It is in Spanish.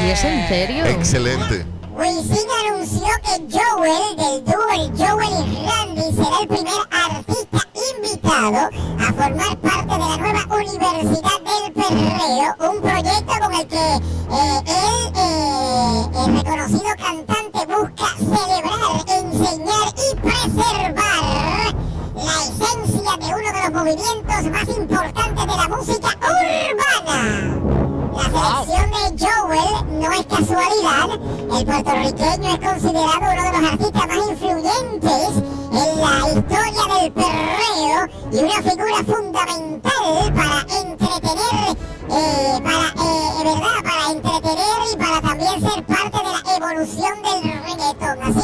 Ay, ¿es en serio? Excelente. Wisin anunció que Joel, del dúo El Joel y Randy, será el primer artista invitado a formar parte de la nueva Universidad del Perreo, un proyecto con el que el reconocido cantante busca celebrar, enseñar y preservar la esencia de uno de los movimientos más importantes de la música urbana. La selección de Joel no es casualidad. El puertorriqueño es considerado uno de los artistas más influyentes en la historia del perreo y una figura fundamental para entretener, para